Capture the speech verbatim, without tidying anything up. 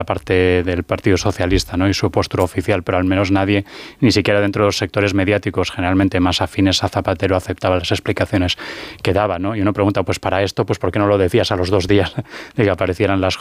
parte del Partido Socialista, ¿no? Y su postura oficial, pero al menos nadie, ni siquiera dentro de los sectores mediáticos generalmente más afines a Zapatero, aceptaba las explicaciones que daba, ¿no? Y uno pregunta, pues para esto, pues ¿por qué no lo decías a los dos días de que aparecieran las